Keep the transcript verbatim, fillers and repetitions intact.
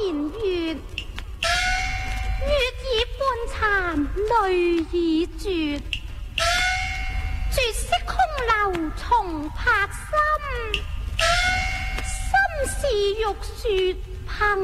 年月，月已半殘，淚已絕，絕色空留重拍心，心事欲說憑